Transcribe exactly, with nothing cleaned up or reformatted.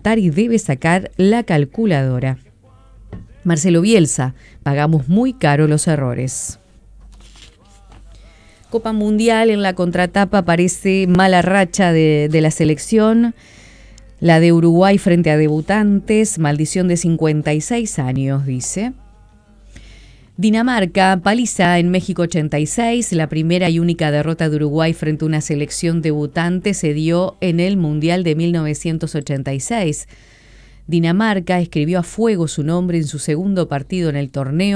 Qatar y debe sacar la calculadora. Marcelo Bielsa, pagamos muy caro los errores. Copa Mundial, en la contratapa aparece mala racha de, de la selección. La de Uruguay frente a debutantes, maldición de cincuenta y seis años, dice. Dinamarca, paliza en México ochenta y seis. La primera y única derrota de Uruguay frente a una selección debutante se dio en el Mundial de mil novecientos ochenta y seis. Dinamarca escribió a fuego su nombre en su segundo partido en el torneo.